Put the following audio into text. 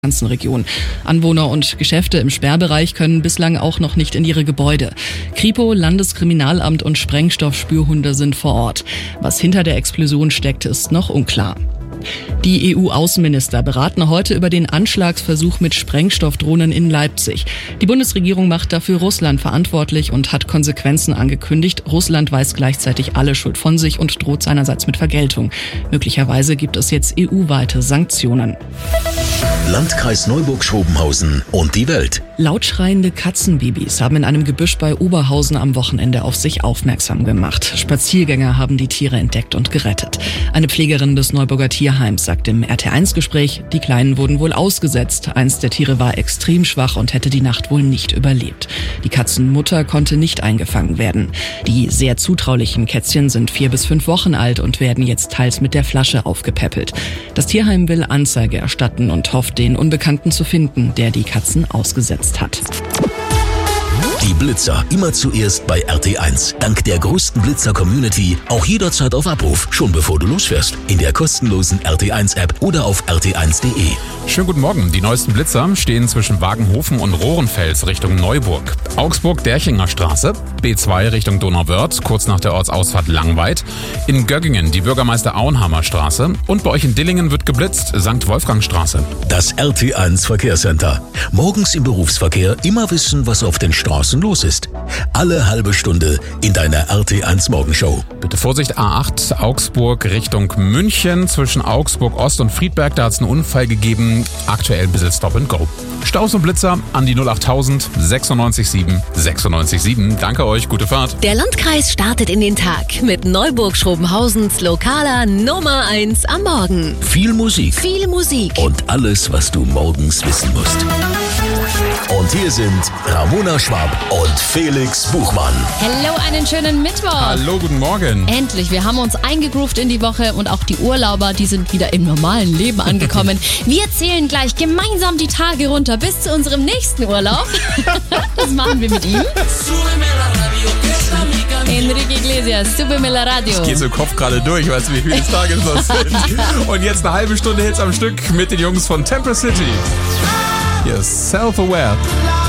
ganzen Region. Anwohner und Geschäfte im Sperrbereich können bislang auch noch nicht in ihre Gebäude. Kripo, Landeskriminalamt und Sprengstoffspürhunde sind vor Ort. Was hinter der Explosion steckt, ist noch unklar. Die EU-Außenminister beraten heute über den Anschlagsversuch mit Sprengstoffdrohnen in Leipzig. Die Bundesregierung macht dafür Russland verantwortlich und hat Konsequenzen angekündigt. Russland weist gleichzeitig alle Schuld von sich und droht seinerseits mit Vergeltung. Möglicherweise gibt es jetzt EU-weite Sanktionen. Landkreis Neuburg-Schrobenhausen und die Welt. Laut schreiende Katzenbabys haben in einem Gebüsch bei Oberhausen am Wochenende auf sich aufmerksam gemacht. Spaziergänger haben die Tiere entdeckt und gerettet. Eine Pflegerin des Neuburger Tierheims sagt im RT1-Gespräch, die Kleinen wurden wohl ausgesetzt. Eins der Tiere war extrem schwach und hätte die Nacht wohl nicht überlebt. Die Katzenmutter konnte nicht eingefangen werden. Die sehr zutraulichen Kätzchen sind 4 bis 5 Wochen alt und werden jetzt teils mit der Flasche aufgepäppelt. Das Tierheim will Anzeige erstatten und hofft, den Unbekannten zu finden, der die Katzen ausgesetzt hat. Die Blitzer immer zuerst bei RT1. Dank der größten Blitzer-Community auch jederzeit auf Abruf, schon bevor du losfährst. In der kostenlosen RT1-App oder auf rt1.de. Schönen guten Morgen. Die neuesten Blitzer stehen zwischen Wagenhofen und Rohrenfels Richtung Neuburg. Augsburg-Derchinger Straße, B2 Richtung Donauwörth, kurz nach der Ortsausfahrt Langweid. In Göggingen die Bürgermeister-Auenhammer Straße. Und bei euch in Dillingen wird geblitzt, St. Wolfgang Straße. Das RT1 Verkehrscenter. Morgens im Berufsverkehr immer wissen, was auf den Straßen los ist. Alle halbe Stunde in deiner RT1 Morgenshow. Bitte Vorsicht, A8 Augsburg Richtung München. Zwischen Augsburg Ost und Friedberg, da hat es einen Unfall gegeben. Aktuell ein bisschen Stop and Go. Staus und Blitzer an die 08000 967 967. Danke euch, gute Fahrt. Der Landkreis startet in den Tag mit Neuburg-Schrobenhausens lokaler Nummer 1 am Morgen. Viel Musik. Viel Musik. Und alles, was du morgens wissen musst. Und hier sind Ramona Schwab und Felix Buchmann. Hello, einen schönen Mittwoch. Hallo, guten Morgen. Endlich, wir haben uns eingegroovt in die Woche und auch die Urlauber, die sind wieder im normalen Leben angekommen. Wir zählen gleich gemeinsam die Tage runter bis zu unserem nächsten Urlaub. Das machen wir mit ihm. Enrique Iglesias, Súbeme la Radio. Ich gehe so Kopf gerade durch, weißt du, wie viele Tage das sind. Und jetzt eine halbe Stunde Hits am Stück mit den Jungs von Temple City. Yes, Self-Aware.